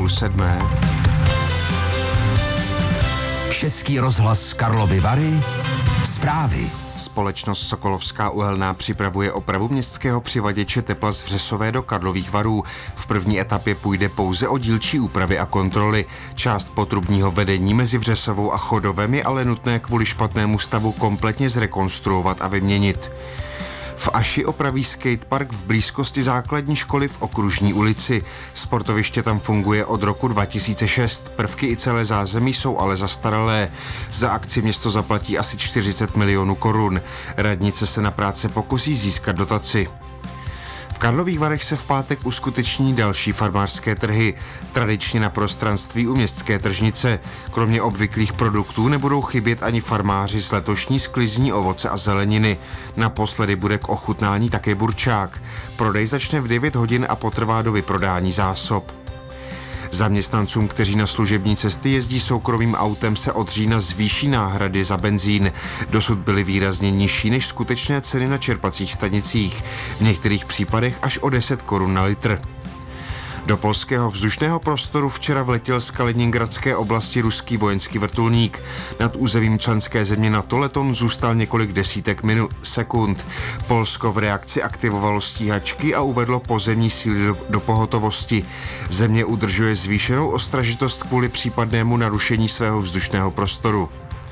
6:30. Český rozhlas Karlovy Vary. Zprávy. Společnost Sokolovská uhelná připravuje opravu městského přivaděče tepla z Vřesové do Karlových Varů. V první etapě půjde pouze o dílčí úpravy a kontroly. Část potrubního vedení mezi Vřesovou a Chodovem je ale nutné kvůli špatnému stavu kompletně zrekonstruovat a vyměnit. V Aši opraví skatepark v blízkosti základní školy v Okružní ulici. Sportoviště tam funguje od roku 2006. Prvky i celé zázemí jsou ale zastaralé. Za akci město zaplatí asi 40 milionů korun. Radnice se na práce pokusí získat dotaci. V Karlových Varech se v pátek uskuteční další farmářské trhy, tradičně na prostranství u městské tržnice. Kromě obvyklých produktů nebudou chybět ani farmáři z letošní sklizní ovoce a zeleniny. Naposledy bude k ochutnání také burčák. Prodej začne v 9 hodin a potrvá do vyprodání zásob. Zaměstnancům, kteří na služební cesty jezdí soukromým autem, se od října zvýší náhrady za benzín. Dosud byly výrazně nižší než skutečné ceny na čerpacích stanicích. V některých případech až o 10 korun na litr. Do polského vzdušného prostoru včera vletěl z Kaliningradské oblasti ruský vojenský vrtulník. Nad územím členské země NATO letoun zůstal několik desítek sekund. Polsko v reakci aktivovalo stíhačky a uvedlo pozemní síly do pohotovosti. Země udržuje zvýšenou ostražitost kvůli případnému narušení svého vzdušného prostoru.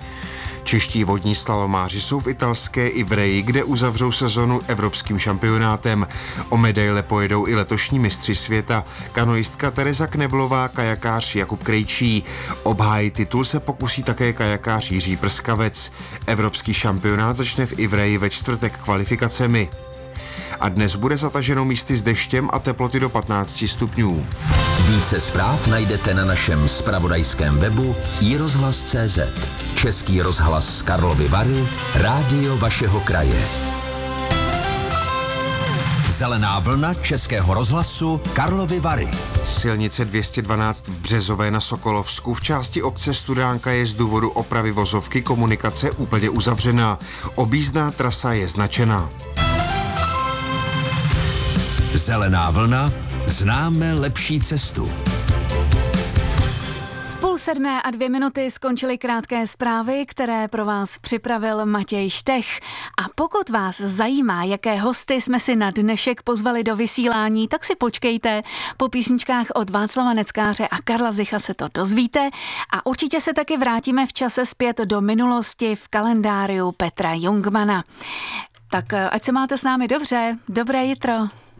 Čeští vodní slalomáři jsou v italské Ivreji, kde uzavřou sezonu evropským šampionátem. O medaile pojedou i letošní mistři světa, kanoistka Tereza Kneblová, kajakář Jakub Krejčí. Obhájit titul se pokusí také kajakář Jiří Prskavec. Evropský šampionát začne v Ivreji ve čtvrtek kvalifikacemi. A dnes bude zataženo místy s deštěm a teploty do 15 stupňů. Více zpráv najdete na našem zpravodajském webu iRozhlas.cz. Český rozhlas Karlovy Vary, rádio vašeho kraje. Zelená vlna Českého rozhlasu Karlovy Vary. Silnice 212 v Březové na Sokolovsku v části obce Studánka je z důvodu opravy vozovky komunikace úplně uzavřená. Objízdná trasa je značená. Zelená vlna, známe lepší cestu. 6:30 skončily krátké zprávy, které pro vás připravil Matěj Štech. A pokud vás zajímá, jaké hosty jsme si na dnešek pozvali do vysílání, tak si počkejte. Po písničkách od Václava Neckáře a Karla Zicha se to dozvíte a určitě se taky vrátíme v čase zpět do minulosti v kalendáriu Petra Jungmana. Tak ať se máte s námi dobře, dobré jitro.